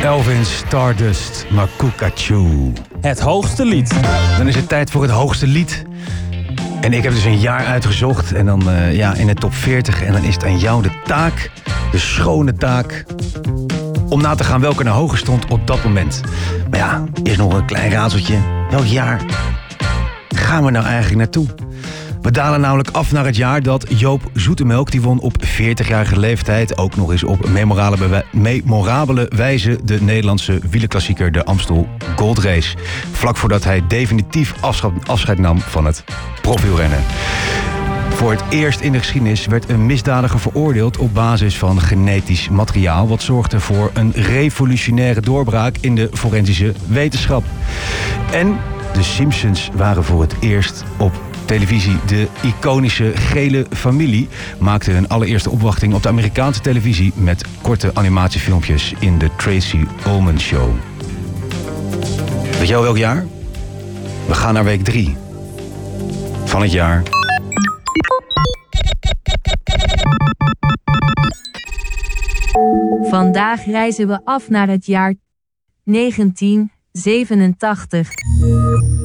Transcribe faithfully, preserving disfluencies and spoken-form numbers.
Elvis Stardust Makukachu. Het hoogste lied. Dan is het tijd voor het hoogste lied. En ik heb dus een jaar uitgezocht en dan uh, ja, in de top veertig. En dan is het aan jou de taak, de schone taak, om na te gaan welke naar hoger stond op dat moment. Maar ja, eerst nog een klein raadseltje. Welk jaar gaan we nou eigenlijk naartoe? We dalen namelijk af naar het jaar dat Joop Zoetemelk, die won op veertigjarige leeftijd, ook nog eens op memorabele, memorabele wijze de Nederlandse wielerklassieker de Amstel Gold Race. Vlak voordat hij definitief afscheid, afscheid nam van het profielrennen. Voor het eerst in de geschiedenis werd een misdadiger veroordeeld op basis van genetisch materiaal, wat zorgde voor een revolutionaire doorbraak in de forensische wetenschap. En de Simpsons waren voor het eerst op televisie. De iconische gele familie maakte hun allereerste opwachting op de Amerikaanse televisie met korte animatiefilmpjes in de Tracy Ullman Show. Weet jij al welk jaar? We gaan naar week drie van het jaar. Vandaag reizen we af naar het jaar negentien zevenentachtig.